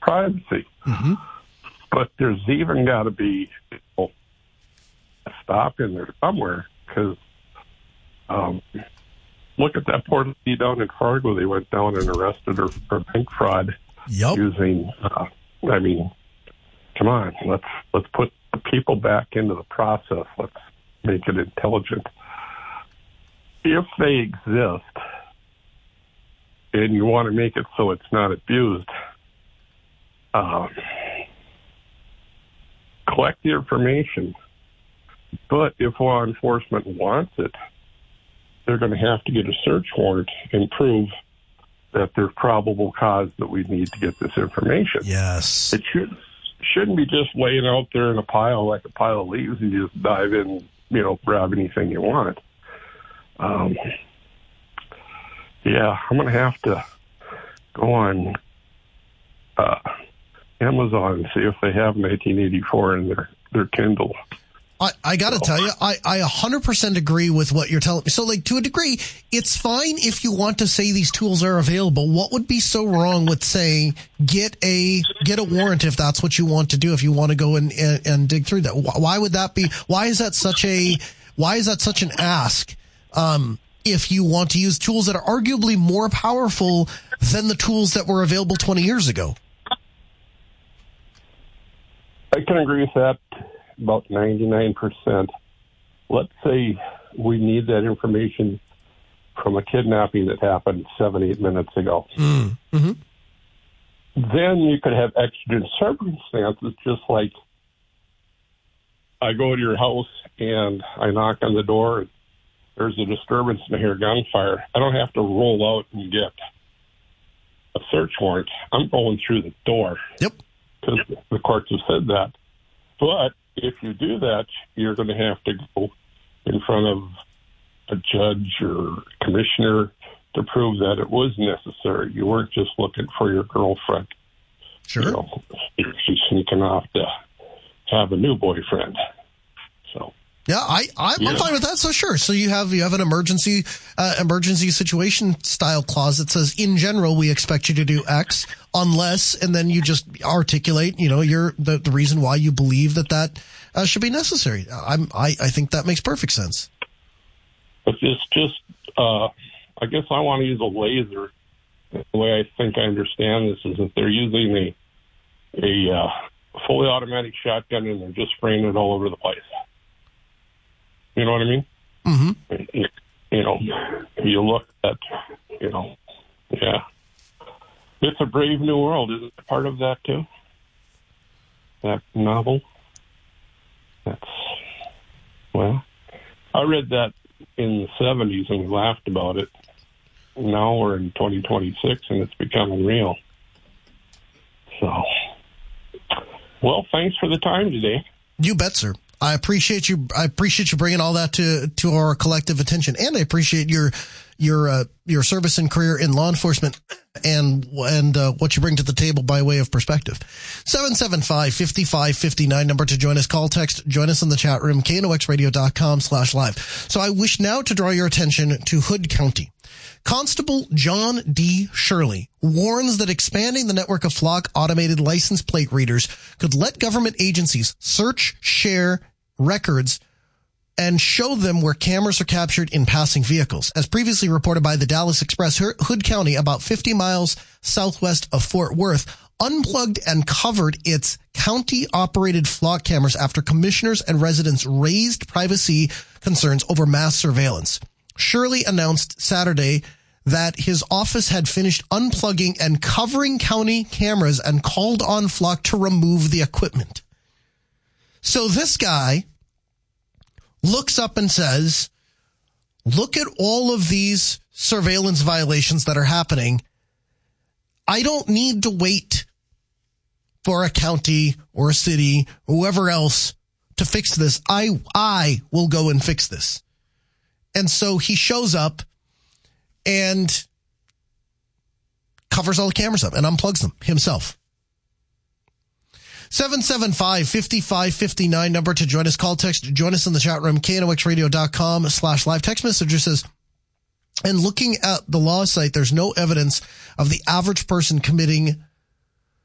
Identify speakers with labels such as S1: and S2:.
S1: privacy.
S2: Mm-hmm.
S1: But there's even got to be a stop in there somewhere, because look at that poor lady down in Fargo. They went down and arrested her for bank fraud using, come on, let's put the people back into the process. Let's make it intelligent. If they exist and you want to make it so it's not abused, collect the information. But if law enforcement wants it, they're going to have to get a search warrant and prove that there's probable cause that we need to get this information.
S2: Yes.
S1: It shouldn't be just laying out there in a pile like a pile of leaves and you just dive in, grab anything you want. I'm going to have to go on Amazon and see if they have 1984 in their Kindle.
S2: I got to tell you, I 100% agree with what you're telling me. So, to a degree, it's fine if you want to say these tools are available. What would be so wrong with saying get a warrant if that's what you want to do, if you want to go and dig through that? Why would that be? Why is that such an ask? If you want to use tools that are arguably more powerful than the tools that were available 20 years ago.
S1: I can agree with that about 99%. Let's say we need that information from a kidnapping that happened 7-8 minutes ago.
S2: Mm-hmm.
S1: Then you could have exigent circumstances, just like I go to your house and I knock on the door and there's a disturbance and I hear gunfire. I don't have to roll out and get a search warrant. I'm going through the door.
S2: Yep.
S1: Because the courts have said that. But if you do that, you're going to have to go in front of a judge or commissioner to prove that it was necessary. You weren't just looking for your girlfriend.
S2: Sure.
S1: She's sneaking off to have a new boyfriend. So.
S2: Yeah, I'm fine with that. So sure. So you have an emergency situation style clause that says, in general, we expect you to do X unless, and then you just articulate, the reason why you believe that should be necessary. I think that makes perfect sense.
S1: But it's just, I guess I want to use a laser. The way I think I understand this is that they're using a fully automatic shotgun and they're just spraying it all over the place. You know what I mean?
S2: Mm-hmm.
S1: You look at, yeah. It's a Brave New World. Is it part of that, too? That novel? I read that in the 70s and we laughed about it. Now we're in 2026 and it's becoming real. So, well, thanks for the time today.
S2: You bet, sir. I appreciate you bringing all that to our collective attention, and I appreciate your service and career in law enforcement and what you bring to the table by way of perspective. 775-5559 number to join us. Call, text, join us in the chat room, knoxradio.com/live. So I wish now to draw your attention to Hood County. Constable John D. Shirley warns that expanding the network of Flock automated license plate readers could let government agencies search, share records, and show them where cameras are captured in passing vehicles. As previously reported by the Dallas Express, Hood County, about 50 miles southwest of Fort Worth, unplugged and covered its county-operated Flock cameras after commissioners and residents raised privacy concerns over mass surveillance. Shirley announced Saturday that his office had finished unplugging and covering county cameras and called on Flock to remove the equipment. So this guy looks up and says, look at all of these surveillance violations that are happening. I don't need to wait for a county or a city or whoever else to fix this. I will go and fix this. And so he shows up and covers all the cameras up and unplugs them himself. 775-5559 number to join us. Call, text, join us in the chat room, knoxradio.com/live. Text messenger says, and looking at the law site, there's no evidence of the average person committing